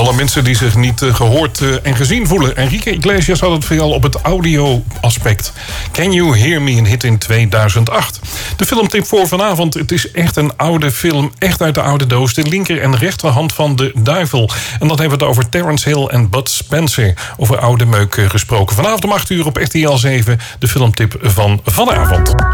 allemaal mensen die zich niet gehoord en gezien voelen. Enrique Iglesias had het vooral op het audio-aspect. Can You Hear Me, een hit in 2008. De filmtip voor vanavond. Het is echt een oude film, echt uit de oude doos. De linker- en rechterhand van de duivel. En dan hebben we het over Terence Hill en Bud Spencer. Over oude meuk gesproken. Vanavond om 8 uur op RTL 7. De filmtip van vanavond.